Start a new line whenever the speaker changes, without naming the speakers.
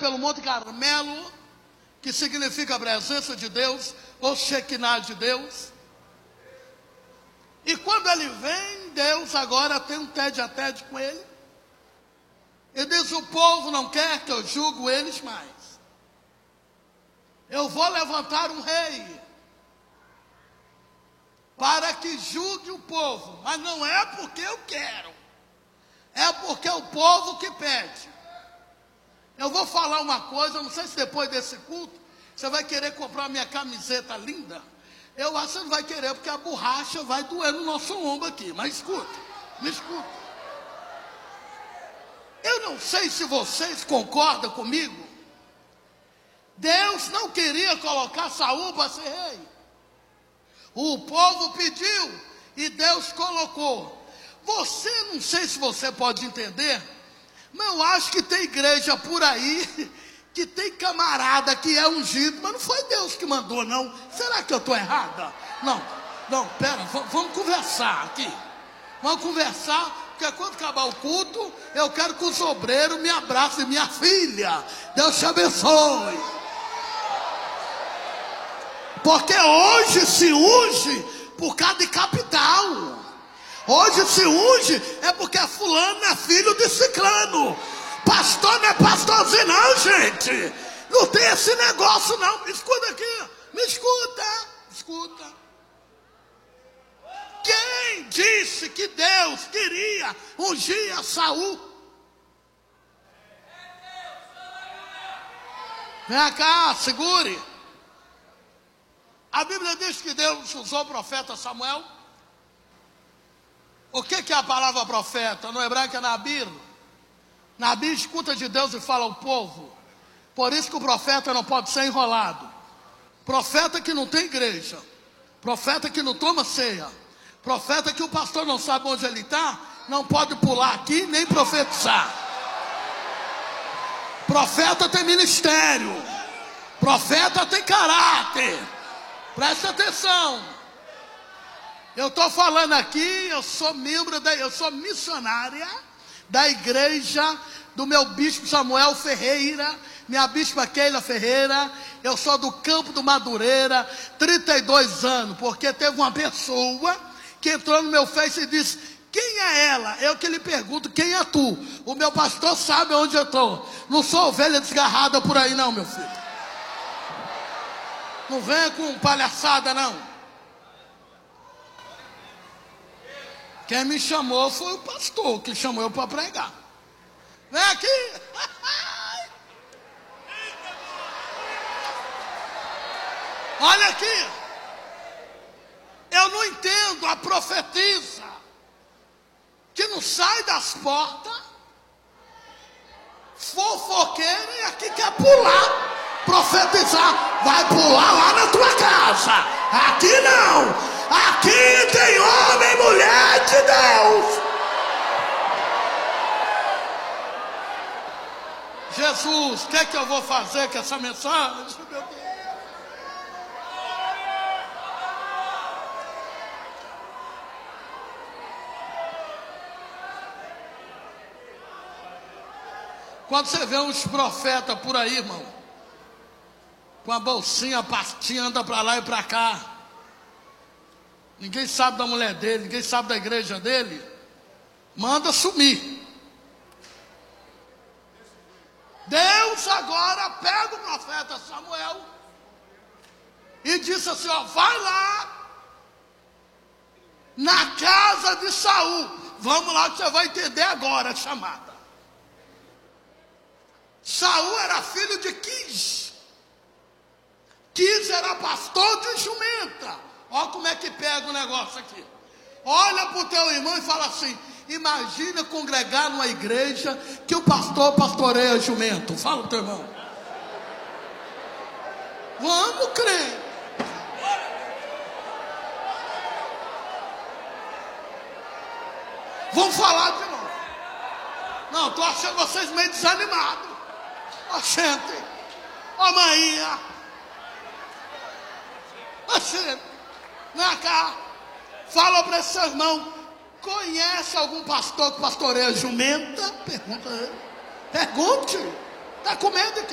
pelo Monte Carmelo, que significa a presença de Deus, ou Shekinah de Deus. E quando ele vem, Deus agora tem um tete-a-tete com ele. E diz: o povo não quer que eu julgue eles mais. Eu vou levantar um rei para que julgue o povo. Mas não é porque eu quero, é porque é o povo que pede. Eu vou falar uma coisa, eu não sei se depois desse culto você vai querer comprar minha camiseta linda. Eu acho que você não vai querer, porque a borracha vai doer no nosso ombro aqui. Mas escuta, me escuta. Eu não sei se vocês concordam comigo. Deus não queria colocar Saul para ser rei. O povo pediu e Deus colocou. Você, não sei se você pode entender, mas eu acho que tem igreja por aí que tem camarada que é ungido, mas não foi Deus que mandou, não. Será que eu estou errada? Não, pera, vamos conversar aqui. Vamos conversar, porque quando acabar o culto, eu quero que os obreiros me abracem, minha filha. Deus te abençoe. Porque hoje se unge por causa de capital. Hoje se unge é porque fulano é filho de ciclano. Pastor não é pastorzinho não, gente. Não tem esse negócio não. Escuta aqui, me escuta. Quem disse que Deus queria ungir a Saul? Vem cá, segure. A Bíblia diz que Deus usou o profeta Samuel. O que é a palavra profeta? No hebraico é Nabir. Nabir escuta de Deus e fala ao povo. Por isso que o profeta não pode ser enrolado. Profeta que não tem igreja. Profeta que não toma ceia. Profeta que o pastor não sabe onde ele está, não pode pular aqui nem profetizar. Profeta tem ministério. Profeta tem caráter. Presta atenção. Eu estou falando aqui, eu sou missionária da igreja do meu bispo Samuel Ferreira, minha bispa Keila Ferreira. Eu sou do Campo do Madureira, 32 anos, porque teve uma pessoa que entrou no meu Face e disse: quem é ela? Eu que lhe pergunto: quem é tu? O meu pastor sabe onde eu estou. Não sou ovelha desgarrada por aí não, meu filho. Não venha com palhaçada não. Quem me chamou foi o pastor, que chamou eu para pregar. Vem aqui. Olha aqui. Eu não entendo a profetisa que não sai das portas, fofoqueira, e aqui quer pular, profetizar. Vai pular lá na tua casa. Aqui não. Aqui tem homem e mulher de Deus. Jesus, o que é que eu vou fazer com essa mensagem? Meu Deus. Quando você vê uns profetas por aí, irmão, com a bolsinha, a pastinha, anda para lá e para cá, ninguém sabe da mulher dele, ninguém sabe da igreja dele, manda sumir. Deus agora pega o profeta Samuel e disse assim: ó, vai lá na casa de Saul. Vamos lá que você vai entender agora a chamada. Saul era filho de Quis. Quis era pastor de jumenta. Olha como é que pega o negócio aqui. Olha para o teu irmão e fala assim: imagina congregar numa igreja que o pastor pastoreia jumento. Fala para o teu irmão. Vamos crer. Vamos falar de novo. Não, estou achando vocês meio desanimados. Ó, gente. Ó, manhinha. Ó, gente. Vem cá. Fala para esse seu irmão: conhece algum pastor que pastoreia jumenta? Pergunta ele. Pergunte. Está com medo de quê?